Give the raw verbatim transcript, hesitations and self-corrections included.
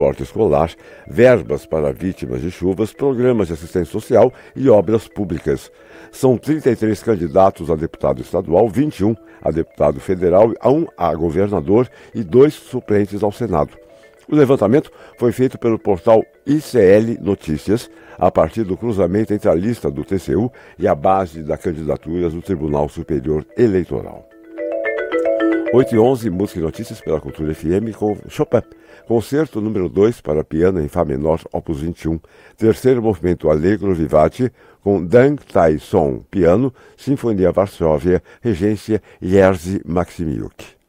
transporte escolar, verbas para vítimas de chuvas, programas de assistência social e obras públicas. São trinta e três candidatos a deputado estadual, vinte e um a deputado federal, um a governador e dois suplentes ao Senado. O levantamento foi feito pelo portal I C L Notícias, a partir do cruzamento entre a lista do T C U e a base das candidaturas do Tribunal Superior Eleitoral. oito e onze, música e notícias pela Cultura F M com Chopin. Concerto número dois para piano em Fá menor, opus vinte e um. Terceiro movimento Allegro Vivace com Deng Tai Song, piano, Sinfonia Varsóvia, regência Jerzy Maksimiuk.